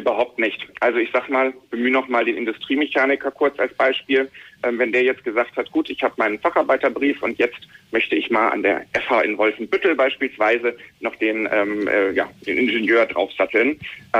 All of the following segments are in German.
Überhaupt nicht. Also ich sag mal, bemühe noch mal den Industriemechaniker kurz als Beispiel. Wenn der jetzt gesagt hat, gut, ich habe meinen Facharbeiterbrief und jetzt möchte ich mal an der FH in Wolfenbüttel beispielsweise noch den Ingenieur draufsatteln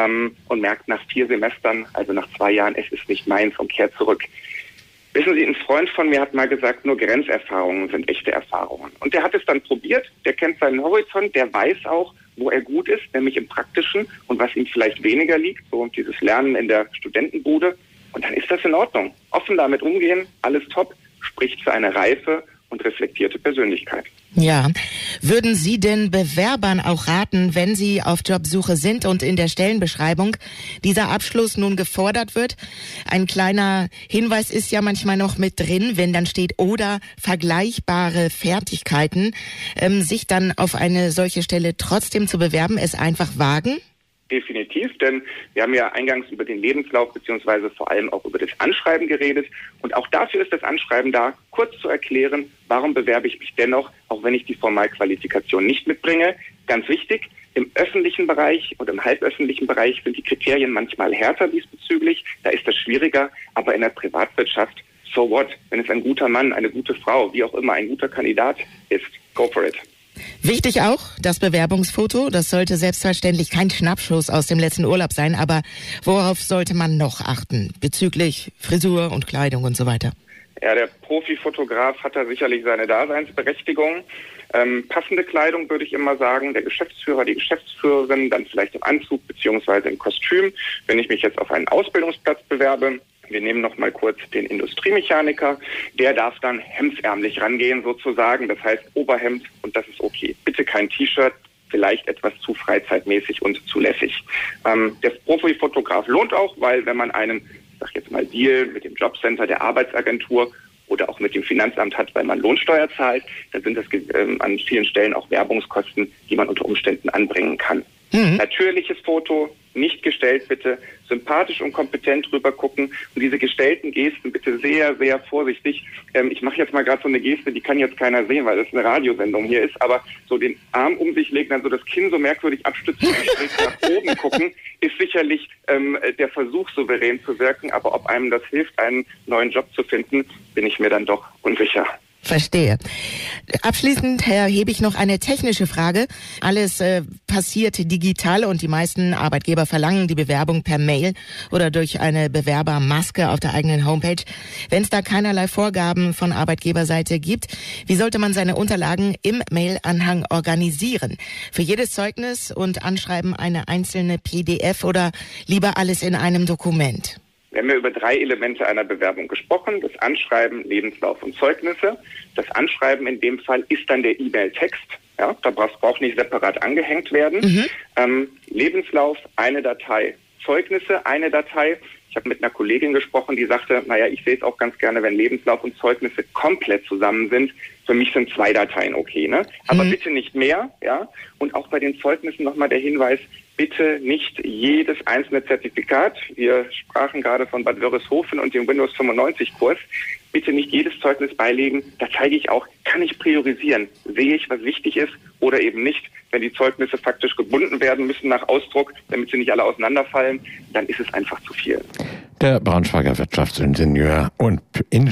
und merkt nach 4 Semestern, also nach 2 Jahren, es ist nicht meins und kehrt zurück. Wissen Sie, ein Freund von mir hat mal gesagt, nur Grenzerfahrungen sind echte Erfahrungen. Und der hat es dann probiert, der kennt seinen Horizont, der weiß auch, wo er gut ist, nämlich im Praktischen und was ihm vielleicht weniger liegt, so dieses Lernen in der Studentenbude. Und dann ist das in Ordnung. Offen damit umgehen, alles top, spricht für eine reife und reflektierte Persönlichkeit. Ja. Würden Sie denn Bewerbern auch raten, wenn sie auf Jobsuche sind und in der Stellenbeschreibung dieser Abschluss nun gefordert wird? Ein kleiner Hinweis ist ja manchmal noch mit drin, wenn dann steht oder vergleichbare Fertigkeiten, sich dann auf eine solche Stelle trotzdem zu bewerben, es einfach wagen? Definitiv, denn wir haben ja eingangs über den Lebenslauf beziehungsweise vor allem auch über das Anschreiben geredet. Und auch dafür ist das Anschreiben da, kurz zu erklären, warum bewerbe ich mich dennoch, auch wenn ich die Formalqualifikation nicht mitbringe. Ganz wichtig, im öffentlichen Bereich oder im halböffentlichen Bereich sind die Kriterien manchmal härter diesbezüglich. Da ist das schwieriger, aber in der Privatwirtschaft, so what? Wenn es ein guter Mann, eine gute Frau, wie auch immer ein guter Kandidat ist, go for it. Wichtig auch das Bewerbungsfoto. Das sollte selbstverständlich kein Schnappschuss aus dem letzten Urlaub sein. Aber worauf sollte man noch achten bezüglich Frisur und Kleidung und so weiter? Ja, der Profifotograf hat da sicherlich seine Daseinsberechtigung. Passende Kleidung würde ich immer sagen, der Geschäftsführer, die Geschäftsführerin, dann vielleicht im Anzug beziehungsweise im Kostüm. Wenn ich mich jetzt auf einen Ausbildungsplatz bewerbe, wir nehmen noch mal kurz den Industriemechaniker, der darf dann hemdsärmlich rangehen sozusagen, das heißt Oberhemd und das ist okay. Bitte kein T-Shirt, vielleicht etwas zu freizeitmäßig und zu lässig. Der Profifotograf lohnt auch, weil wenn man einen, ich sag jetzt mal, Deal mit dem Jobcenter, der Arbeitsagentur oder auch mit dem Finanzamt hat, weil man Lohnsteuer zahlt, dann sind das an vielen Stellen auch Werbungskosten, die man unter Umständen anbringen kann. Natürliches Foto, nicht gestellt bitte, sympathisch und kompetent drüber gucken und diese gestellten Gesten bitte sehr, sehr vorsichtig. Ich mache jetzt mal gerade so eine Geste, die kann jetzt keiner sehen, weil das eine Radiosendung hier ist, aber so den Arm um sich legen, dann so das Kinn so merkwürdig abstützen und schräg nach oben gucken, ist sicherlich der Versuch, souverän zu wirken, aber ob einem das hilft, einen neuen Job zu finden, bin ich mir dann doch unsicher. Verstehe. Abschließend erhebe ich noch eine technische Frage. Alles passiert digital und die meisten Arbeitgeber verlangen die Bewerbung per Mail oder durch eine Bewerbermaske auf der eigenen Homepage. Wenn es da keinerlei Vorgaben von Arbeitgeberseite gibt, wie sollte man seine Unterlagen im Mailanhang organisieren? Für jedes Zeugnis und Anschreiben eine einzelne PDF oder lieber alles in einem Dokument? Wir haben ja über 3 Elemente einer Bewerbung gesprochen, das Anschreiben, Lebenslauf und Zeugnisse. Das Anschreiben in dem Fall ist dann der E-Mail-Text, ja, da braucht nicht separat angehängt werden. Lebenslauf, eine Datei, Zeugnisse, eine Datei. Ich habe mit einer Kollegin gesprochen, die sagte, naja, ich sehe es auch ganz gerne, wenn Lebenslauf und Zeugnisse komplett zusammen sind. Für mich sind 2 Dateien okay, ne? Aber bitte nicht mehr, ja. Und auch bei den Zeugnissen nochmal der Hinweis, bitte nicht jedes einzelne Zertifikat. Wir sprachen gerade von Bad Wörishofen und dem Windows 95 Kurs. Bitte nicht jedes Zeugnis beilegen. Da zeige ich auch, kann ich priorisieren? Sehe ich, was wichtig ist oder eben nicht? Wenn die Zeugnisse faktisch gebunden werden müssen nach Ausdruck, damit sie nicht alle auseinanderfallen, dann ist es einfach zu viel. Der Braunschweiger Wirtschaftsingenieur und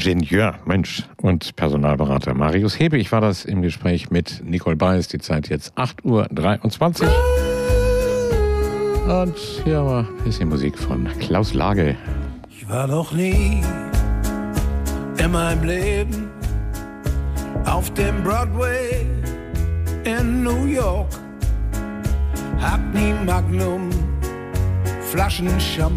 Personalberater Marius Hebe. Ich war das im Gespräch mit Nicole Beis. Die Zeit jetzt 8:23 Uhr. Und hier war ein bisschen Musik von Klaus Lage. Ich war noch nie in meinem Leben auf dem Broadway in New York. Hab nie Magnum, Flaschen Champagner